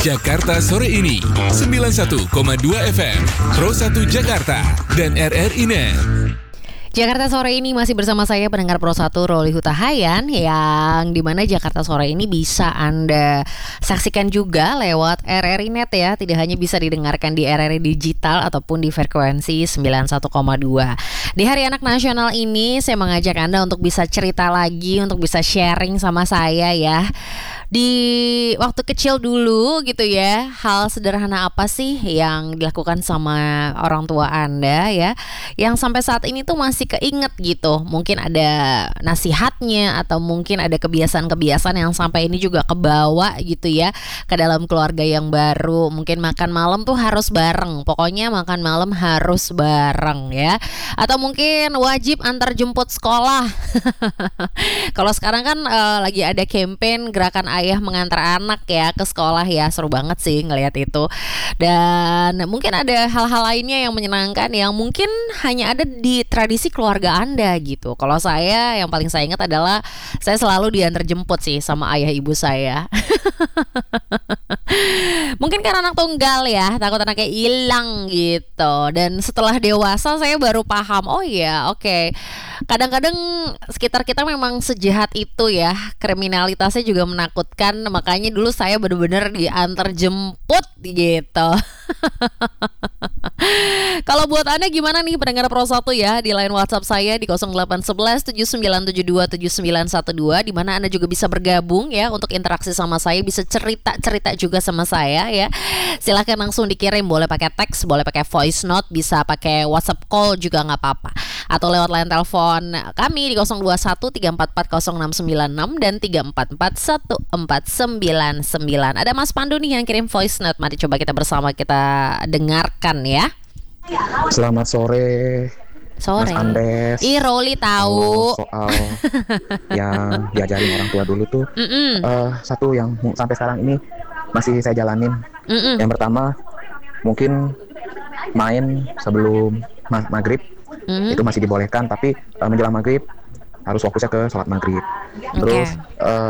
Jakarta sore ini 91,2 FM Pro 1 Jakarta dan RRI Net. Jakarta sore ini masih bersama saya pendengar Pro 1 Roli Hutahayan, yang dimana Jakarta sore ini bisa Anda saksikan juga lewat RRI Net ya. Tidak hanya bisa didengarkan di RRI Digital ataupun di frekuensi 91,2. Di Hari Anak Nasional ini saya mengajak Anda untuk bisa cerita lagi, untuk bisa sharing sama saya ya. Di waktu kecil dulu gitu ya, hal sederhana apa sih yang dilakukan sama orang tua Anda ya, yang sampai saat ini tuh masih keinget gitu. Mungkin ada nasihatnya atau mungkin ada kebiasaan-kebiasaan yang sampai ini juga kebawa gitu ya ke dalam keluarga yang baru. Mungkin makan malam tuh harus bareng, pokoknya makan malam harus bareng ya. Atau mungkin wajib antar jemput sekolah. Kalau sekarang kan lagi ada campaign gerakan ayah mengantar anak ya ke sekolah ya, seru banget sih ngelihat itu. Dan mungkin ada hal-hal lainnya yang menyenangkan yang mungkin hanya ada di tradisi keluarga Anda gitu. Kalau saya, yang paling saya ingat adalah saya selalu diantar jemput sih sama ayah ibu saya. Mungkin karena anak tunggal ya, takut anaknya hilang gitu. Dan setelah dewasa saya baru paham, oh iya, oke. Kadang-kadang sekitar kita memang sejahat itu ya, kriminalitasnya juga menakutkan. Makanya dulu saya benar-benar diantar jemput gitu. Kalau buat Anda gimana nih pendengar Pro 1 ya, di line WhatsApp saya di 0811 7972 7912, di mana Anda juga bisa bergabung ya untuk interaksi sama saya, bisa cerita-cerita juga sama saya ya. Silahkan langsung dikirim, boleh pakai teks, boleh pakai voice note, bisa pakai WhatsApp call juga nggak apa-apa, atau lewat line telepon kami di 021 344 0696 dan 344 1499. Ada Mas Pandu nih yang kirim voice note, mari coba kita bersama kita dengarkan ya. Selamat sore, Mas Andes. Roli tahu soal yang diajarin orang tua dulu tuh. Satu yang sampai sekarang ini masih saya jalanin. Yang pertama, mungkin main sebelum maghrib itu masih dibolehkan, tapi menjelang maghrib harus fokusnya ke sholat maghrib. Terus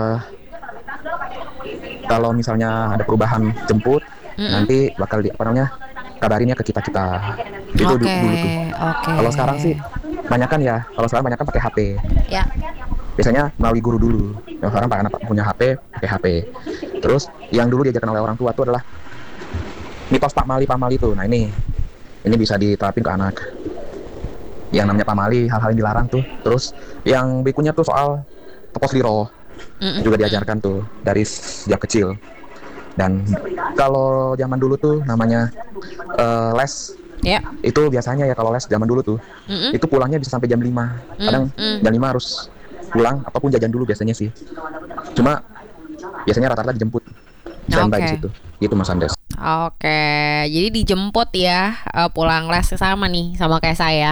kalau misalnya ada perubahan jemput, nanti bakal kabarinnya ke kita itu dulu tuh. Kalau sekarang sih banyakan pakai HP ya, biasanya melalui guru dulu. Yang sekarang anak punya HP, pakai HP. Terus yang dulu diajarkan oleh orang tua itu adalah mitos pamali itu. Nah ini bisa diterapin ke anak. Yang namanya pamali, hal-hal yang dilarang tuh. Terus yang berikutnya tuh soal tepos liro, juga diajarkan tuh dari sejak kecil. Dan kalau zaman dulu tuh namanya les, itu biasanya ya kalau les zaman dulu tuh, itu pulangnya bisa sampai jam 5. Kadang jam 5 harus pulang, apapun jajan dulu biasanya sih. Cuma biasanya rata-rata dijemput, standby di situ. Gitu Mas Andes. Oke, jadi dijemput ya pulang les, sama nih sama kayak saya.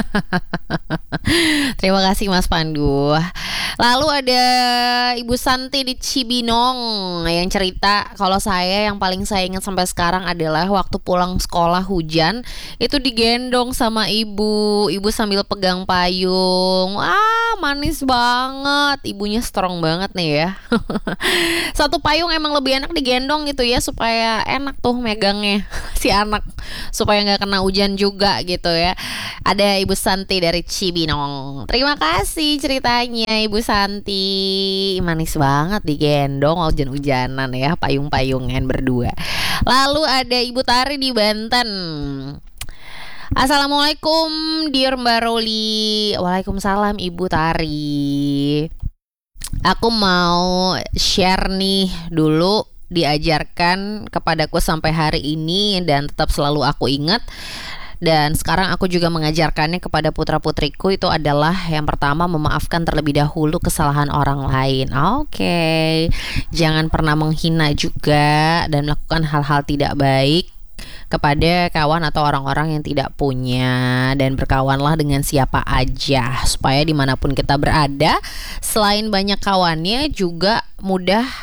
Terima kasih Mas Pandu. Lalu ada Ibu Santi di Cibinong yang cerita, kalau saya yang paling saya ingat sampai sekarang adalah waktu pulang sekolah hujan itu digendong sama ibu sambil pegang payung. Manis banget, ibunya strong banget nih ya. Satu payung emang lebih enak digendong gitu ya, supaya enak tuh megangnya si anak, supaya nggak kena hujan juga gitu ya. Ada Ibu Santi dari Cibinong. Terima kasih ceritanya Ibu Santi. Manis banget digendong hujan-hujanan ya, payung-payungan berdua. Lalu ada Ibu Tari di Banten. Assalamualaikum dear Mbak Roli. Waalaikumsalam Ibu Tari. Aku mau share nih dulu, diajarkan kepadaku sampai hari ini dan tetap selalu aku ingat. Dan sekarang aku juga mengajarkannya kepada putra-putriku, itu adalah yang pertama, memaafkan terlebih dahulu kesalahan orang lain. Oke. Jangan pernah menghina juga dan melakukan hal-hal tidak baik kepada kawan atau orang-orang yang tidak punya. Dan berkawanlah dengan siapa aja, supaya dimanapun kita berada, selain banyak kawannya juga mudah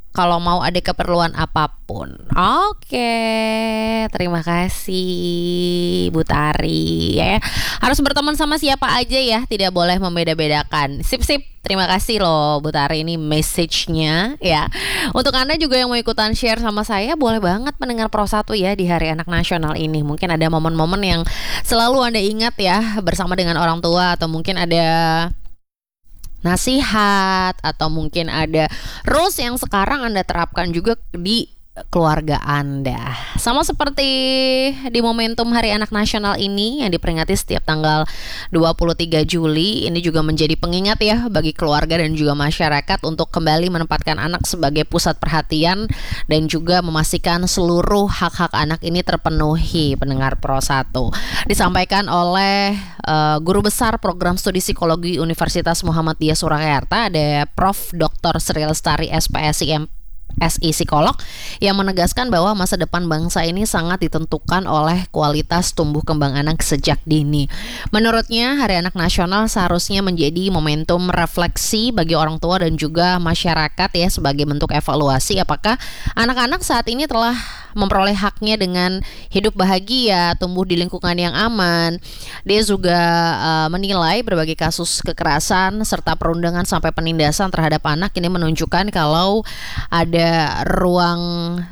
kalau mau ada keperluan apapun. Oke, terima kasih Bu Tari ya. Harus berteman sama siapa aja ya, tidak boleh membeda-bedakan. Sip. Terima kasih loh Bu Tari, ini message-nya ya. Untuk Anda juga yang mau ikutan share sama saya, boleh banget mendengar Pro 1 ya di Hari Anak Nasional ini. Mungkin ada momen-momen yang selalu Anda ingat ya bersama dengan orang tua, atau mungkin ada nasihat, atau mungkin ada rules yang sekarang Anda terapkan juga di keluarga Anda. Sama seperti di momentum Hari Anak Nasional ini yang diperingati setiap tanggal 23 Juli, ini juga menjadi pengingat ya bagi keluarga dan juga masyarakat untuk kembali menempatkan anak sebagai pusat perhatian dan juga memastikan seluruh hak-hak anak ini terpenuhi. Pendengar Pro 1 disampaikan oleh Guru Besar Program Studi Psikologi Universitas Muhammadiyah Surakarta, ada Prof. Dr. Sri Lestari SPSI SI Psikolog, yang menegaskan bahwa masa depan bangsa ini sangat ditentukan oleh kualitas tumbuh kembang anak sejak dini. Menurutnya, Hari Anak Nasional seharusnya menjadi momentum refleksi bagi orang tua dan juga masyarakat ya, sebagai bentuk evaluasi apakah anak-anak saat ini telah memperoleh haknya dengan hidup bahagia, tumbuh di lingkungan yang aman. Dia juga menilai berbagai kasus kekerasan serta perundangan sampai penindasan terhadap anak ini menunjukkan kalau ada ruang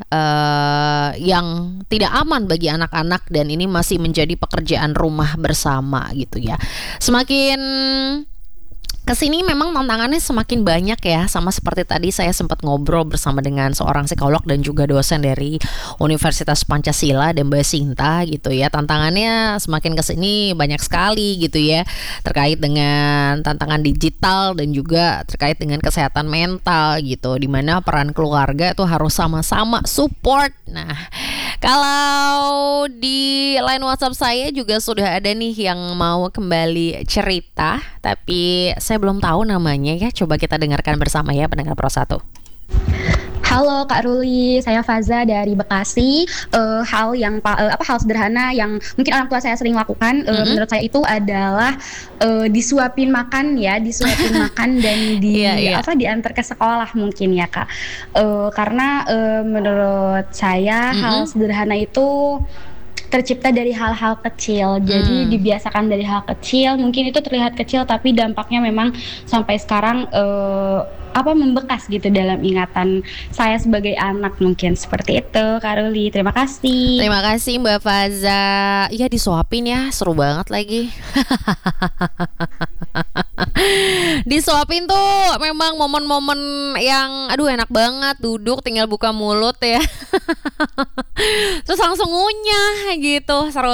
yang tidak aman bagi anak-anak, dan ini masih menjadi pekerjaan rumah bersama gitu ya. Semakin kesini memang tantangannya semakin banyak ya, sama seperti tadi saya sempat ngobrol bersama dengan seorang psikolog dan juga dosen dari Universitas Pancasila dan Mbak Sinta gitu ya. Tantangannya semakin kesini banyak sekali gitu ya, terkait dengan tantangan digital dan juga terkait dengan kesehatan mental gitu, dimana peran keluarga itu harus sama-sama support. Nah, kalau di line WhatsApp saya juga sudah ada nih yang mau kembali cerita, tapi saya belum tahu namanya ya. Coba kita dengarkan bersama ya, pendengar Pro 1. Halo Kak Ruli, saya Faza dari Bekasi. Hal sederhana yang mungkin orang tua saya sering lakukan, menurut saya itu adalah disuapin makan makan dan diantar ke sekolah mungkin ya Kak. Karena menurut saya hal sederhana itu tercipta dari hal-hal kecil. Jadi dibiasakan dari hal kecil, mungkin itu terlihat kecil tapi dampaknya memang sampai sekarang membekas gitu dalam ingatan saya sebagai anak, mungkin seperti itu Kak Ruli. Terima kasih. Terima kasih Mbak Faza. Iya, disuapin ya, seru banget lagi. Disuapin tuh memang momen-momen yang enak banget, duduk tinggal buka mulut ya. Terus langsung ngunyah gitu. Seru.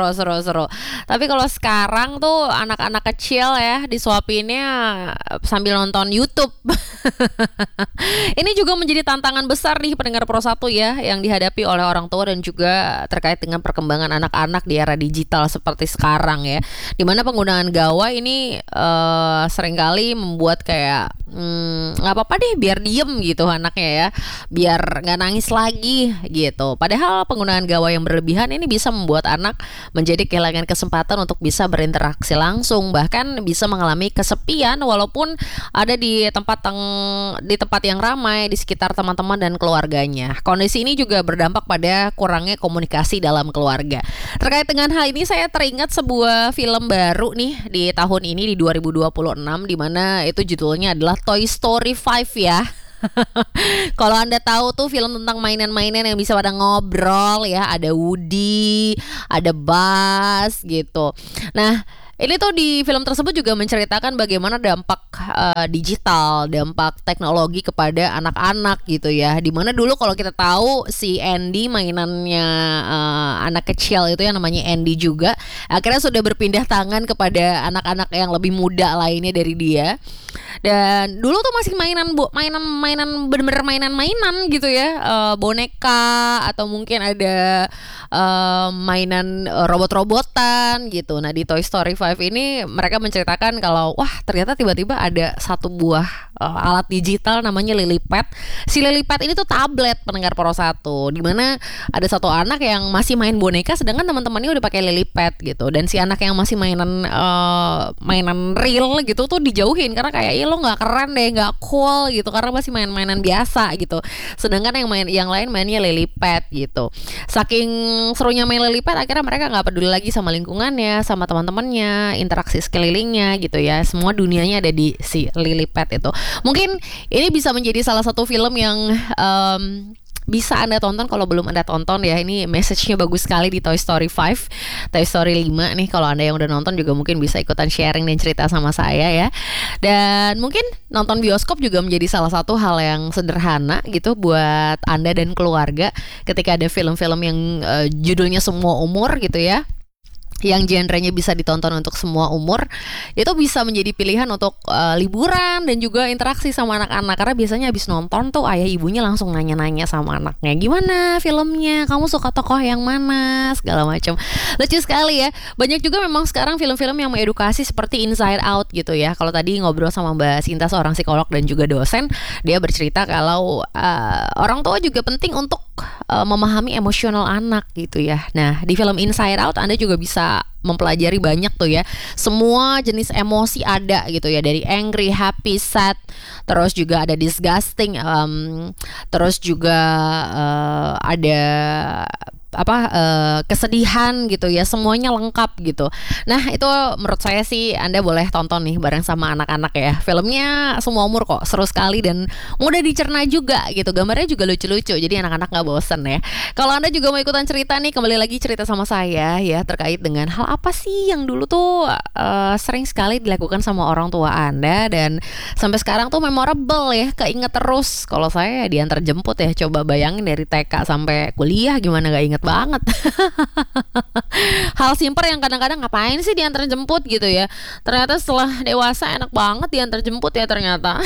Tapi kalau sekarang tuh anak-anak kecil ya disuapinnya sambil nonton YouTube. Ini juga menjadi tantangan besar nih pendengar Pro 1 ya, yang dihadapi oleh orang tua dan juga terkait dengan perkembangan anak-anak di era digital seperti sekarang ya, dimana penggunaan gawai ini seringkali membuat kayak nggak apa-apa deh biar diem gitu anaknya ya, biar nggak nangis lagi gitu. Padahal penggunaan gawai yang berlebihan ini bisa membuat anak menjadi kehilangan kesempatan untuk bisa berinteraksi langsung, bahkan bisa mengalami kesepian walaupun ada di tempat yang ramai di sekitar teman-teman dan keluarganya. Kondisi ini juga berdampak pada kurangnya komunikasi dalam keluarga. Terkait dengan hal ini, saya teringat sebuah film baru nih di tahun ini, di 2026, di mana itu judulnya adalah Toy Story 5 ya. Kalau Anda tahu tuh film tentang mainan-mainan yang bisa pada ngobrol ya, ada Woody, ada Buzz gitu. Nah, ini tuh di film tersebut juga menceritakan bagaimana dampak digital, dampak teknologi kepada anak-anak gitu ya. Dimana dulu kalau kita tahu si Andy, mainannya anak kecil itu yang namanya Andy juga, akhirnya sudah berpindah tangan kepada anak-anak yang lebih muda lainnya dari dia. Dan dulu tuh masih mainan bener-bener mainan gitu ya, boneka atau mungkin ada mainan robot-robotan gitu. Nah, di Toy Story 5 ini mereka menceritakan kalau wah, ternyata tiba-tiba ada satu buah alat digital namanya Lilypad. Si Lilypad ini tuh tablet, pendengar Pro 1, di mana ada satu anak yang masih main boneka sedangkan teman-temannya udah pakai Lilypad gitu. Dan si anak yang masih mainan real gitu tuh dijauhin karena kayak lo nggak keren deh, nggak cool gitu karena masih main-mainan biasa gitu. Sedangkan yang lain mainnya lily pad gitu. Saking serunya main lily pad, akhirnya mereka nggak peduli lagi sama lingkungannya, sama teman-temannya, interaksi sekelilingnya gitu ya. Semua dunianya ada di si lily pad itu. Mungkin ini bisa menjadi salah satu film yang bisa Anda tonton kalau belum Anda tonton ya. Ini message-nya bagus sekali di Toy Story 5, Toy Story 5 nih. Kalau Anda yang udah nonton juga mungkin bisa ikutan sharing dan cerita sama saya ya. Dan mungkin nonton bioskop juga menjadi salah satu hal yang sederhana gitu buat Anda dan keluarga ketika ada film-film yang judulnya semua umur gitu ya, yang genrenya bisa ditonton untuk semua umur, itu bisa menjadi pilihan untuk liburan dan juga interaksi sama anak-anak. Karena biasanya habis nonton tuh ayah ibunya langsung nanya-nanya sama anaknya, gimana filmnya, kamu suka tokoh yang mana, segala macam. Lucu sekali ya. Banyak juga memang sekarang film-film yang mengedukasi seperti Inside Out gitu ya. Kalau tadi ngobrol sama Mbak Sinta, seorang psikolog dan juga dosen, dia bercerita kalau orang tua juga penting untuk memahami emosional anak gitu ya. Nah, di film Inside Out Anda juga bisa mempelajari banyak tuh ya, semua jenis emosi ada gitu ya, dari angry, happy, sad, terus juga ada disgusting, terus juga ada kesedihan gitu ya, semuanya lengkap gitu. Nah itu menurut saya sih Anda boleh tonton nih bareng sama anak-anak ya. Filmnya semua umur kok, seru sekali dan mudah dicerna juga gitu. Gambarnya juga lucu-lucu, jadi anak-anak gak bosen ya. Kalau Anda juga mau ikutan cerita nih, kembali lagi cerita sama saya ya, terkait dengan hal apa sih yang dulu tuh sering sekali dilakukan sama orang tua Anda dan sampai sekarang tuh memorable ya, keinget terus. Kalau saya diantar jemput ya, coba bayangin dari TK sampai kuliah gimana gak inget banget. Hal simpel yang kadang-kadang ngapain sih diantar jemput gitu ya, ternyata setelah dewasa enak banget diantar jemput ya ternyata.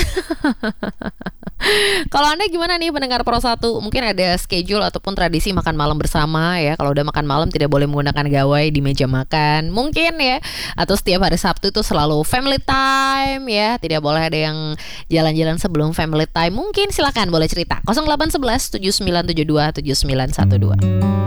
Kalau Anda gimana nih pendengar Pro 1? Mungkin ada schedule ataupun tradisi makan malam bersama ya. Kalau udah makan malam tidak boleh menggunakan gawai di meja makan mungkin ya. Atau setiap hari Sabtu itu selalu family time ya, tidak boleh ada yang jalan-jalan sebelum family time. Mungkin silakan boleh cerita 0811 7972 7912.